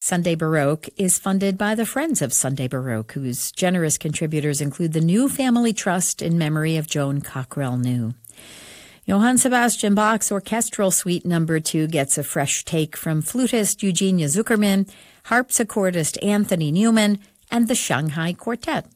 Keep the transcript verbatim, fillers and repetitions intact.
Sunday Baroque is funded by the Friends of Sunday Baroque, whose generous contributors include the New Family Trust in memory of Joan Cockrell New. Johann Sebastian Bach's Orchestral Suite Number two gets a fresh take from flutist Eugenia Zuckerman, harpsichordist Anthony Newman, and the Shanghai Quartet.